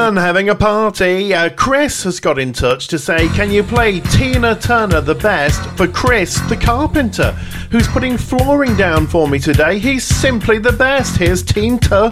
and having a party. Chris has got in touch to say, can you play Tina Turner the Best for Chris the carpenter, who's putting flooring down for me today? He's simply the best. Here's Tina.